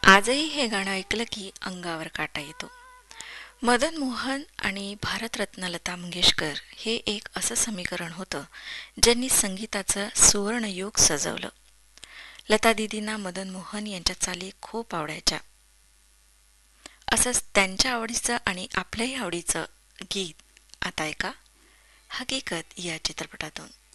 आजही हे गाणं ऐकलं की अंगावर काटा येतो. मदन मोहन आणि भारतरत्न लता मंगेशकर हे एक असं समीकरण होतं ज्यांनी संगीताचं सुवर्णयुग सजवलं. लता दीदींना मदन मोहन यांच्या चाली खूप आवडायच्या. असंच त्यांच्या आवडीचं आणि आपल्याही आवडीचं गीत आता ऐका, हकीकत या चित्रपटातून.